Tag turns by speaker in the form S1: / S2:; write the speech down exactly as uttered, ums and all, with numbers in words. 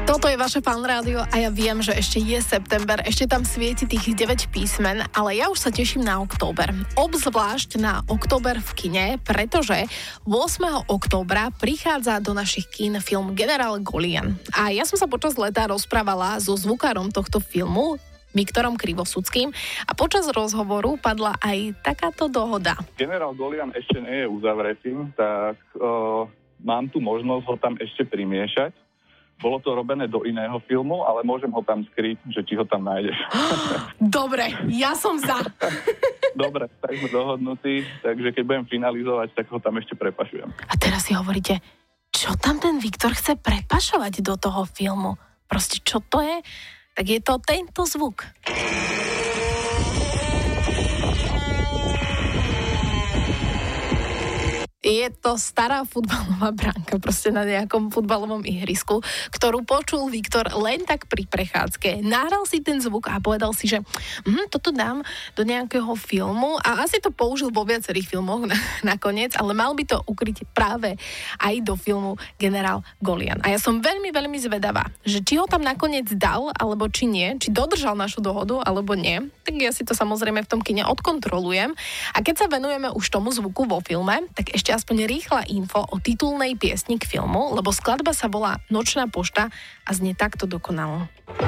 S1: Toto je vaše Fan Rádio a ja viem, že ešte je september, ešte tam svieti tých deväť písmen, ale ja už sa teším na október. Obzvlášť na október v kine, pretože ôsmeho októbra prichádza do našich kín film Generál Golian. A ja som sa počas leta rozprávala so zvukárom tohto filmu, Viktorom Krivosudským, a počas rozhovoru padla aj takáto dohoda.
S2: Generál Golian ešte nie je uzavretý, tak uh, mám tu možnosť ho tam ešte primiešať. Bolo to robené do iného filmu, ale môžem ho tam skryť, že či ho tam nájdeš.
S1: Dobre, ja som za.
S2: Dobre, tak sme dohodnutí, takže keď budem finalizovať, tak ho tam ešte prepašujem.
S1: A teraz si hovoríte, čo tam ten Viktor chce prepašovať do toho filmu? Proste čo to je? Tak je to tento zvuk. Je to stará futbalová bránka, proste na nejakom futbalovom ihrisku, ktorú počul Viktor len tak pri prechádzke. Nahral si ten zvuk a povedal si, že hm, toto dám do nejakého filmu, a asi to použil vo viacerých filmoch na, nakoniec, ale mal by to ukryť práve aj do filmu Generál Golian. A ja som veľmi, veľmi zvedavá, že či ho tam nakoniec dal, alebo či nie, či dodržal našu dohodu, alebo nie. Tak ja si to samozrejme v tom kine odkontrolujem. A keď sa venujeme už tomu zvuku vo filme, tak ešte aspoň rýchla info o titulnej piesni k filmu, lebo skladba sa volá Nočná pošta a znie takto dokonalo.